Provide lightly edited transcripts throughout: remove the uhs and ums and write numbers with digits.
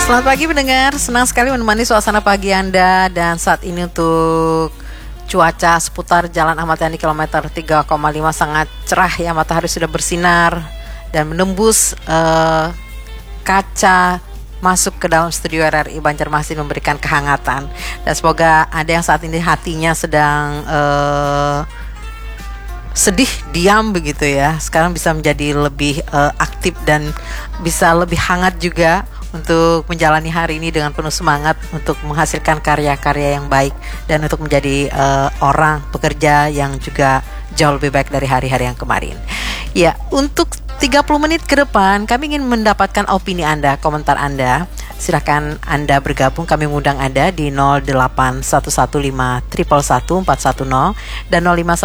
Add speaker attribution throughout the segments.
Speaker 1: Selamat pagi pendengar, senang sekali menemani suasana pagi Anda. Dan saat ini untuk cuaca seputar Jalan Ahmad Yani kilometer 3,5 sangat cerah ya. Matahari sudah bersinar dan menembus kaca masuk ke dalam studio RRI Banjarmasin, memberikan kehangatan. Dan semoga ada yang saat ini hatinya sedang sedih, diam begitu ya, sekarang bisa menjadi lebih aktif dan bisa lebih hangat juga untuk menjalani hari ini dengan penuh semangat untuk menghasilkan karya-karya yang baik dan untuk menjadi orang pekerja yang juga jauh lebih baik dari hari-hari yang kemarin. Ya, untuk 30 menit ke depan kami ingin mendapatkan opini Anda, komentar Anda. Silakan Anda bergabung, kami mengundang Anda di 08115111410 dan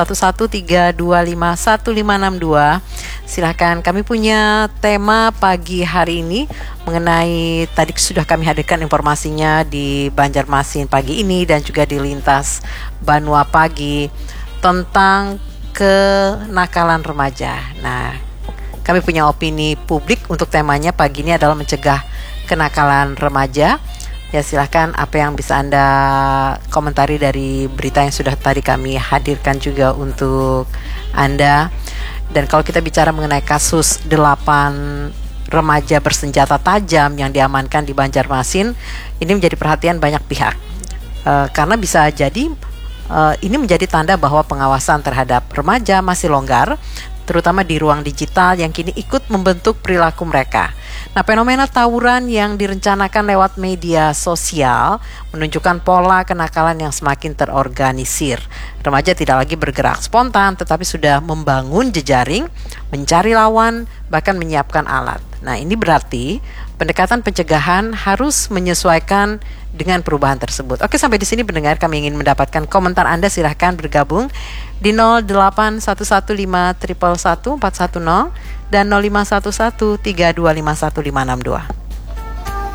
Speaker 1: 051132515562. Silakan, kami punya tema pagi hari ini mengenai, tadi sudah kami hadirkan informasinya di Banjarmasin pagi ini dan juga di Lintas Banua pagi tentang kenakalan remaja. Nah, kami punya opini publik untuk temanya pagi ini adalah mencegah kenakalan remaja. Ya, silahkan apa yang bisa Anda komentari dari berita yang sudah tadi kami hadirkan juga untuk Anda. Dan kalau kita bicara mengenai kasus 8 remaja bersenjata tajam yang diamankan di Banjarmasin, ini menjadi perhatian banyak pihak. Karena bisa jadi ini menjadi tanda bahwa pengawasan terhadap remaja masih longgar, terutama di ruang digital yang kini ikut membentuk perilaku mereka. Nah, fenomena tawuran yang direncanakan lewat media sosial menunjukkan pola kenakalan yang semakin terorganisir. Remaja tidak lagi bergerak spontan, tetapi sudah membangun jejaring, mencari lawan, bahkan menyiapkan alat. Nah, ini berarti pendekatan pencegahan harus menyesuaikan dengan perubahan tersebut. Oke, sampai di sini pendengar, kami ingin mendapatkan komentar Anda. Silahkan bergabung di 081151111410 dan 051132515562.